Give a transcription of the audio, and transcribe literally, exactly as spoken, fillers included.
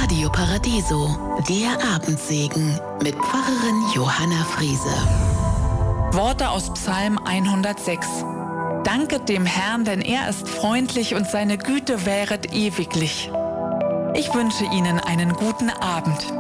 Radio Paradiso, der Abendsegen mit Pfarrerin Johanna Friese. Worte aus Psalm hundertsechs. Danket dem Herrn, denn er ist freundlich und seine Güte währet ewiglich. Ich wünsche Ihnen einen guten Abend.